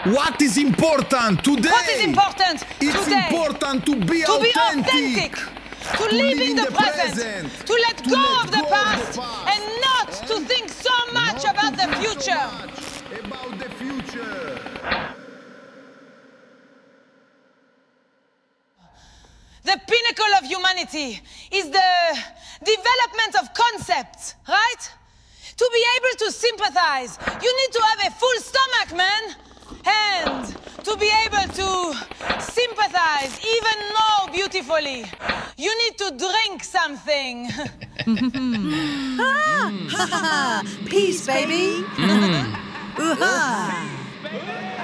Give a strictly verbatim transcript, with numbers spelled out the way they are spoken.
What is important today? What is important It's today? important to be To authentic. be authentic. To, To live live in the, present. present. To let To go let of the go of past. the past. And not to think so much Not about to the think so future. much about the future. The pinnacle of humanity is the development of concepts, right? To be able to sympathize, you need to have a full stomach, man. And to be able to sympathize even more beautifully, you need to drink something. Peace, baby. Ooh-ha.